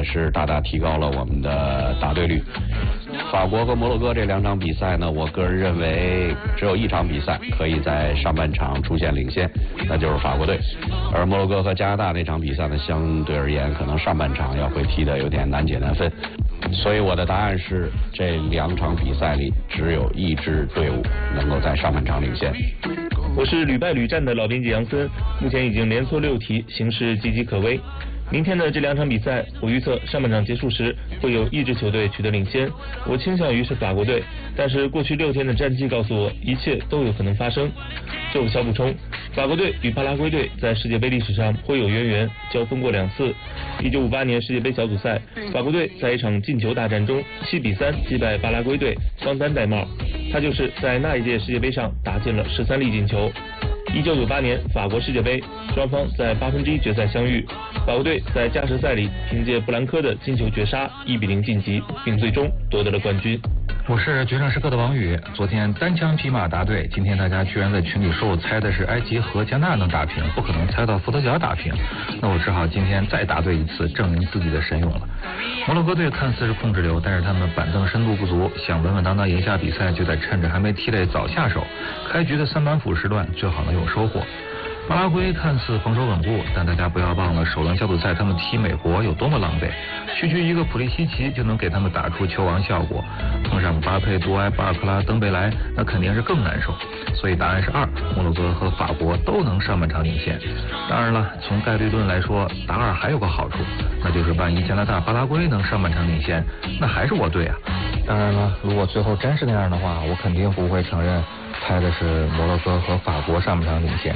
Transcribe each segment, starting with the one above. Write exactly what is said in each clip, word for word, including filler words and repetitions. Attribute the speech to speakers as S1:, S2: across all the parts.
S1: 是大大提高了我们的答对率。法国和摩洛哥这两场比赛呢，我个人认为只有一场比赛可以在上半场出现领先，那就是法国队。而摩洛哥和加拿大那场比赛呢，相对而言可能上半场要会踢得有点难解难分。所以我的答案是，这两场比赛里只有一支队伍能够在上半场领先。
S2: 我是屡败屡战的老编辑杨森，目前已经连错六题，形势岌岌可危。明天的这两场比赛，我预测上半场结束时会有一支球队取得领先，我倾向于是法国队，但是过去六天的战绩告诉我，一切都有可能发生。做个小补充，法国队与巴拉圭队在世界杯历史上颇有渊源，交锋过两次。一九五八年世界杯小组赛，法国队在一场进球大战中七比三击败巴拉圭队，双单戴帽。他就是在那一届世界杯上打进了十三粒进球。一九九八年法国世界杯，双方在八分之一决赛相遇，法国队在加时赛里凭借布兰科的金球绝杀一比零晋级，并最终夺得了冠军。
S3: 我是决胜时刻的王宇，昨天单枪匹马答对，今天大家居然在群里说我猜的是埃及和加纳能打平，不可能猜到伏特加打平，那我只好今天再答对一次，证明自己的神勇了。摩洛哥队看似是控制流，但是他们板凳深度不足，想稳稳当当赢下比赛，就得趁着还没踢累早下手，开局的三板斧时段最好能有收获。巴拉圭看似防守稳固，但大家不要忘了首轮小组赛他们踢美国有多么狼狈，区区一个普利西奇就能给他们打出球王效果，碰上巴佩、杜埃、巴尔克拉、登贝莱，那肯定是更难受。所以答案是二，摩洛哥和法国都能上半场领先。当然了，从概率论来说，答二还有个好处，那就是万一加拿大、巴拉圭能上半场领先，那还是我对啊。当然了，如果最后真是那样的话，我肯定不会承认猜的是摩洛哥和法国上半场领先。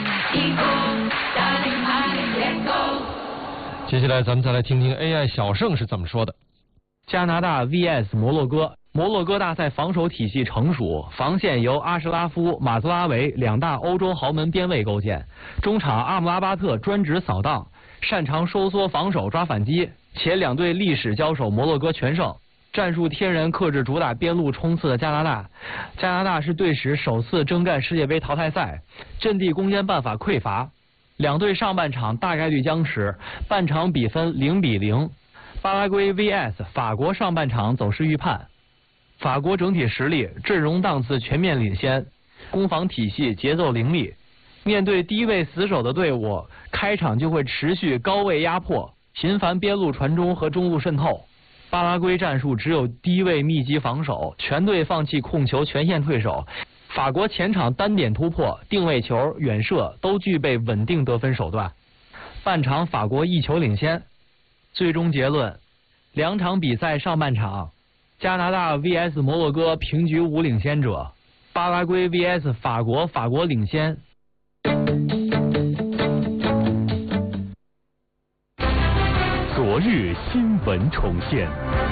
S4: 接下来咱们再来听听 A I 小盛是怎么说的。
S5: 加拿大 V S 摩洛哥，摩洛哥大赛防守体系成熟，防线由阿什拉夫、马兹拉维两大欧洲豪门边卫构建，中场阿姆拉巴特专职扫荡，擅长收缩防守抓反击，且两队历史交手摩洛哥全胜。战术天然克制主打边路冲刺的加拿大，加拿大是队史首次征战世界杯淘汰赛，阵地攻坚办法匮乏，两队上半场大概率僵持，半场比分零比零。巴拉圭 V S 法国上半场走势预判，法国整体实力、阵容档次全面领先，攻防体系节奏凌厉，面对低位死守的队伍，开场就会持续高位压迫，频繁边路传中和中路渗透。巴拉圭战术只有低位密集防守，全队放弃控球，全线退守。法国前场单点突破、定位球、远射都具备稳定得分手段。半场法国一球领先。最终结论：两场比赛上半场，加拿大 V S 摩洛哥平局无领先者，巴拉圭 V S 法国，法国领先。
S6: 昨日新闻重现。